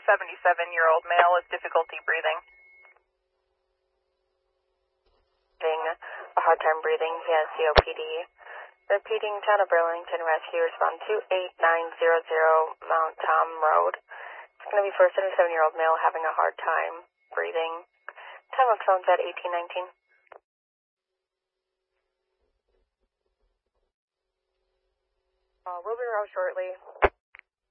77-year-old male with difficulty breathing. Having a hard time breathing. He has COPD. Repeating, Town of Burlington Rescue, respond to 8900 Mount Tom Road. It's going to be for a 77-year-old male having a hard time breathing. Time of phone's at 1819. We'll be around shortly.